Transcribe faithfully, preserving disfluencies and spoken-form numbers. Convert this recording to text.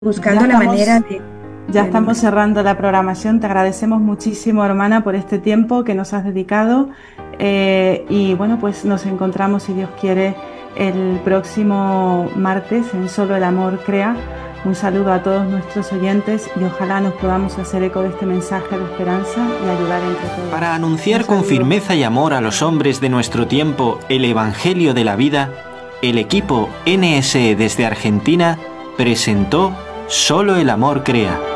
buscando la manera de... Ya estamos cerrando la programación. Te agradecemos muchísimo, hermana, por este tiempo que nos has dedicado. Eh, y bueno, pues nos encontramos, si Dios quiere, el próximo martes en Solo el Amor Crea. Un saludo a todos nuestros oyentes y ojalá nos podamos hacer eco de este mensaje de esperanza y ayudar entre todos. Para anunciar con firmeza y amor a los hombres de nuestro tiempo el Evangelio de la vida, el equipo N S E desde Argentina presentó Solo el Amor Crea.